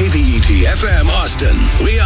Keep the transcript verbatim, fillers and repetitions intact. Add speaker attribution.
Speaker 1: K V E T F M Austin. We